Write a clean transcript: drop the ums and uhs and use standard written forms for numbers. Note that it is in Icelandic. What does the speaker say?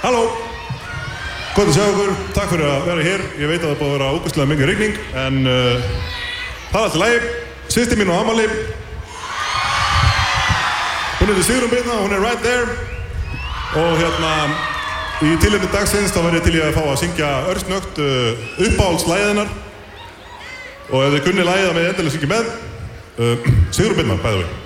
Halló! Gott að sjá ykkur, takk fyrir að vera hér. Ég veit að það búið að vera ógeðslega mikið rigning, en það er allt í lagi. Systir mín á afmæli. Hún heitir Sigrún Birna, hún er right there. Og í tilefni dagsins þá var ég til í að fá að syngja örsnögt uppáhaldslagið hennar. Og ef þið kunnið lagið þá með endilega syngja með. Sigrún Birna, by the way.